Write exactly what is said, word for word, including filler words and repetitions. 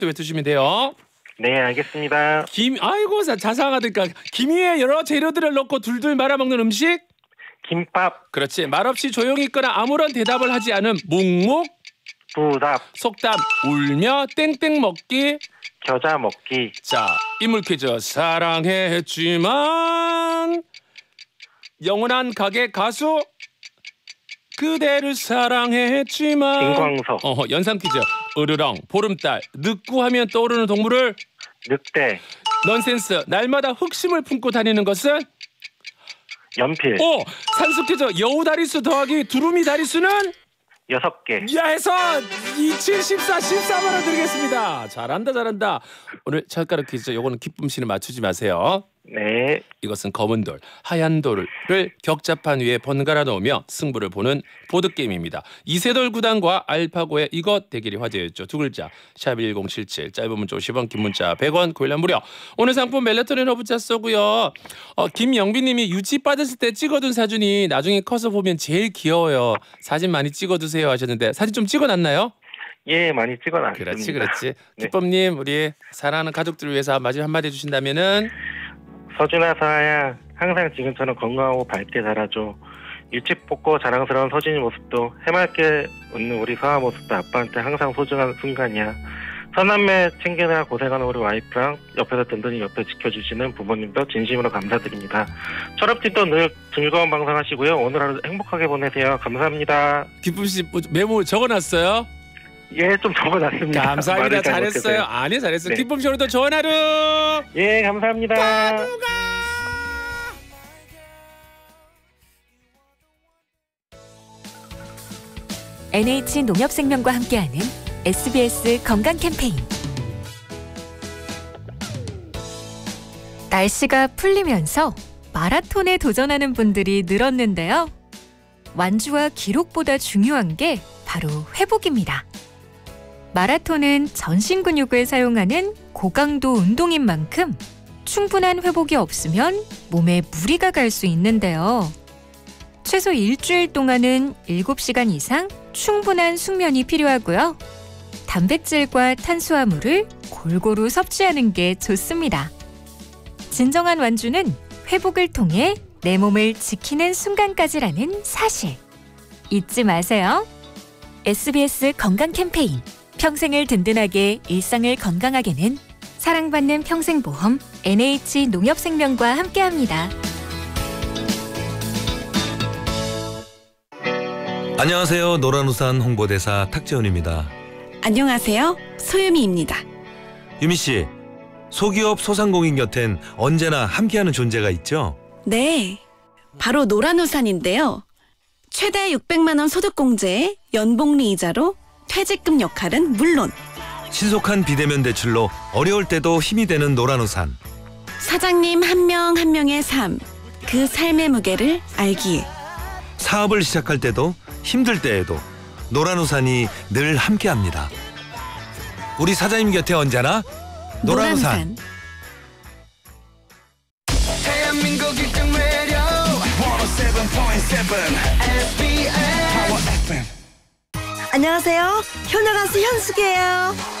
외쳐주시면 돼요. 네, 알겠습니다. 김, 아이고 자상하니까 김이에 여러 재료들을 넣고 둘둘 말아먹는 음식? 김밥. 그렇지. 말없이 조용히 있거나 아무런 대답을 하지 않은 묵묵. 부답. 속담 울며 땡땡 먹기. 겨자 먹기. 자, 인물 퀴즈. 사랑했지만 영원한 가게 가수. 그대를 사랑했지만. 김광석. 어허, 연상 퀴즈. 으르렁, 보름달, 늑구 하면 떠오르는 동물을. 늑대. 넌센스. 날마다 흑심을 품고 다니는 것은. 연필. 오, 산수 퀴즈. 여우 다리수 더하기 두루미 다리수는. 여섯 개. 야해서 이칠십사 십사만 원 드리겠습니다. 잘한다 잘한다. 오늘 찰가루 퀴즈 요거는 기쁨 씨는 맞추지 마세요. 네. 이것은 검은 돌, 하얀 돌을 격자판 위에 번갈아 놓으며 승부를 보는 보드게임입니다. 이세돌 구단과 알파고의 이것 대결이 화제였죠. 두 글자 샵 일공칠칠, 짧은 문자 오십 원, 긴 문자 백 원, 고일란 무료. 오늘 상품 멜라토닌 허브차 쏘고요. 어, 김영빈 님이 유치 받았을 때 찍어둔 사진이 나중에 커서 보면 제일 귀여워요. 사진 많이 찍어두세요 하셨는데 사진 좀 찍어놨나요? 예, 많이 찍어놨습니다. 그렇지 그렇지. 네. 기쁨님, 우리 사랑하는 가족들을 위해서 마지막 한마디 해주신다면은. 서준아, 서아야, 항상 지금처럼 건강하고 밝게 자라줘. 일찍 뽑고 자랑스러운 서준이 모습도, 해맑게 웃는 우리 서아 모습도 아빠한테 항상 소중한 순간이야. 서남매 챙기느라 고생하는 우리 와이프랑 옆에서 든든히 옆에 지켜주시는 부모님도 진심으로 감사드립니다. 철업팀도 늘 즐거운 방송 하시고요. 오늘 하루 행복하게 보내세요. 감사합니다. 기쁨씨 메모 적어놨어요? 예, 좀 적어놨습니다. 감사합니다. 잘했어요. 아니 잘했어요. 네. 기쁨씨 오늘도 좋은 하루. 예, 감사합니다. 엔에이치농협생명과 함께하는 에스비에스 건강 캠페인. 날씨가 풀리면서 마라톤에 도전하는 분들이 늘었는데요. 완주와 기록보다 중요한 게 바로 회복입니다. 마라톤은 전신 근육을 사용하는 고강도 운동인 만큼 충분한 회복이 없으면 몸에 무리가 갈 수 있는데요. 최소 일주일 동안은 일곱 시간 이상 충분한 숙면이 필요하고요. 단백질과 탄수화물을 골고루 섭취하는 게 좋습니다. 진정한 완주는 회복을 통해 내 몸을 지키는 순간까지라는 사실. 잊지 마세요. 에스비에스 건강 캠페인. 평생을 든든하게, 일상을 건강하게는 사랑받는 평생보험 엔에이치농협생명과 함께합니다. 안녕하세요. 노란우산 홍보대사 탁재훈입니다. 안녕하세요. 소유미입니다. 유미 씨, 소기업 소상공인 곁엔 언제나 함께하는 존재가 있죠? 네, 바로 노란우산인데요. 최대 육백만 원 소득공제에 연복리 이자로 퇴직금 역할은 물론 신속한 비대면 대출로 어려울 때도 힘이 되는 노란우산. 사장님 한 명 한 명의 삶, 그 삶의 무게를 알기에 사업을 시작할 때도 힘들 때에도 노란우산이 늘 함께합니다. 우리 사장님 곁에 언제나 노란우산. 대한민국 일 등 매력 백칠 포인트 칠 에스비에스 안녕하세요. 효녀 가수 현숙이에요.